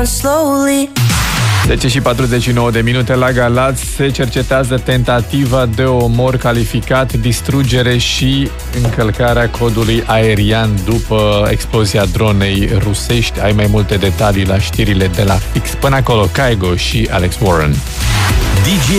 10 și 49 de minute la Galați se cercetează tentativa de omor calificat, distrugere și încălcarea codului aerian după explozia dronei rusești. Ai mai multe detalii la știrile de la Fix. Până acolo, Kygo și Alex Warren. DJ